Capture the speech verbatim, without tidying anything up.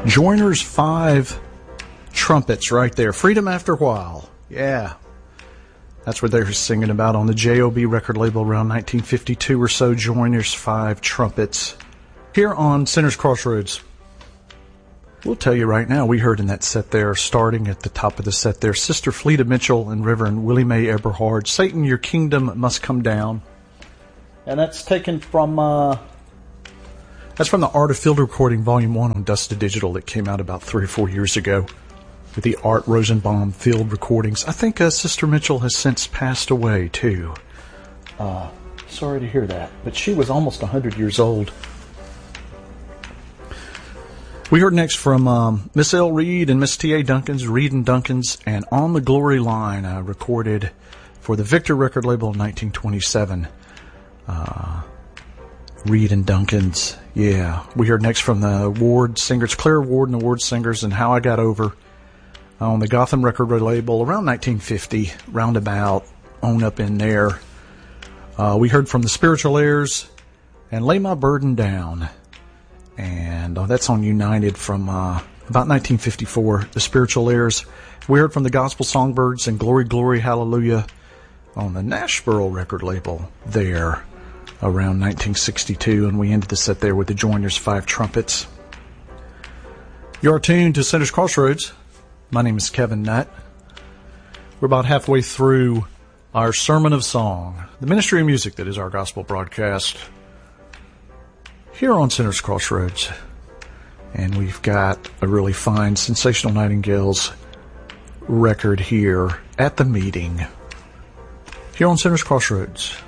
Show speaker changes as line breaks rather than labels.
Joiner's Five Trumpets right there. Freedom After a While. Yeah. That's what they were singing about on the J O B record label around nineteen fifty-two or so. Joiner's Five Trumpets. Here on Sinner's Crossroads. We'll tell you right now, we heard in that set there, starting at the top of the set there, Sister Fleta Mitchell and Reverend Willie Mae Eberhard, Satan, Your Kingdom Must Come Down. And that's taken from, uh, that's from the Art of Field Recording Volume one on Dusted Digital that came out about three or four years ago with the Art Rosenbaum Field Recordings. I think uh, Sister Mitchell has since passed away, too. Uh, sorry to hear that, but she was almost one hundred years old. We heard next from um, Miss L. Reed and Miss T A. Duncan's, Reed and Duncan's, and On the Glory Line, uh, recorded for the Victor record label in nineteen twenty-seven. Uh, Reed and Duncan's, yeah. We heard next from the Ward Singers, Claire Ward and the Ward Singers, and How I Got Over on the Gotham record label around nineteen fifty, roundabout, on up in there. Uh, we heard from the Spiritual Heirs and Lay My Burden Down. And uh, that's on United from uh, about nineteen fifty-four, the Spiritual Heirs. We heard from the Gospel Songbirds and Glory, Glory, Hallelujah on the Nashboro record label there around nineteen sixty-two. And we ended the set there with the Joiners Five Trumpets. You're tuned to Sinner's Crossroads. My name is Kevin Nutt. We're about halfway through our Sermon of Song, the ministry of music that is our gospel broadcast here on Sinner's Crossroads. And we've got a really fine Sensational Nightingales record here at the meeting here on Sinner's Crossroads.